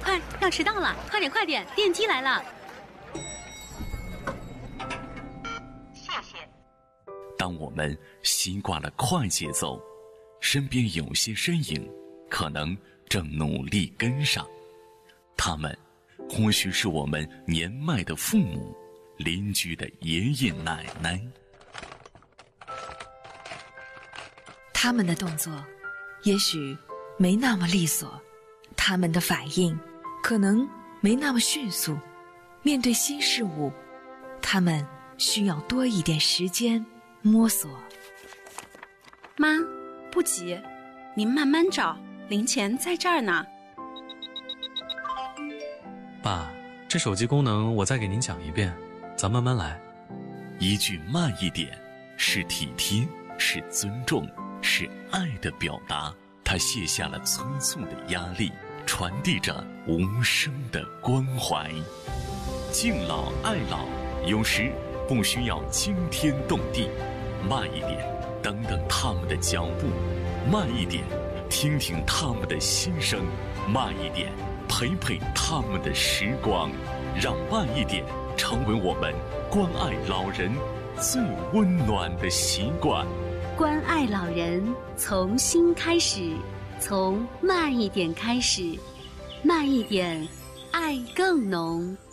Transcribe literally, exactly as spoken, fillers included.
快，要迟到了！快点快点，电梯来了。 谢谢。 当我们习惯了快节奏，身边有些身影可能正努力跟上，他们或许是我们年迈的父母、邻居的爷爷奶奶。 他们的动作也许没那么利索，他们的反应可能没那么迅速，面对新事物，他们需要多一点时间摸索。 妈，不急，您慢慢找，零钱在这儿呢。 爸，这手机功能我再给您讲一遍，咱慢慢来。 一句慢一点，是体贴，是尊重，是爱的表达。他卸下了催促的压力，传递着无声的关怀。敬老爱老，有时不需要惊天动地，慢一点，等等他们的脚步；慢一点，听听他们的心声；慢一点，陪陪他们的时光。让慢一点成为我们关爱老人最温暖的习惯。 关爱老人，从心开始，从慢一点开始，慢一点，爱更浓。